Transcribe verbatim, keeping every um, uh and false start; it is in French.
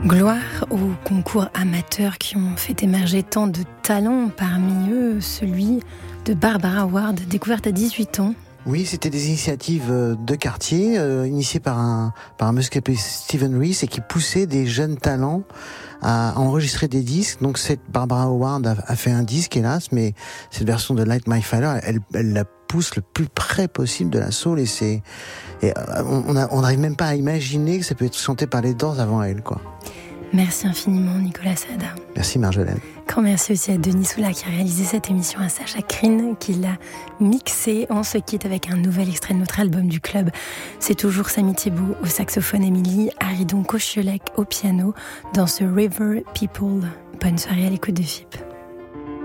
Gloire aux concours amateurs qui ont fait émerger tant de talents, parmi eux celui de Barbara Ward, découverte à dix-huit ans. Oui, c'était des initiatives de quartier, euh, initiées par un, par un monsieur qui s'appelait Stephen Rees et qui poussait des jeunes talents à enregistrer des disques. Donc cette Barbara Ward a, a fait un disque, hélas, mais cette version de Light My Fire, elle, elle la pousse le plus près possible de la soul et c'est, et on n'arrive même pas à imaginer que ça peut être chanté par les Doors avant elle, quoi. Merci infiniment, Nicolas Sada. Merci, Marjolaine. Grand merci aussi à Denis Soula qui a réalisé cette émission, à Sacha Krine qui l'a mixée. On se quitte avec un nouvel extrait de notre album du club. C'est toujours Samy Thibault au saxophone, Émilie Haridon Koscielek au piano dans ce River People. Bonne soirée à l'écoute de F I P.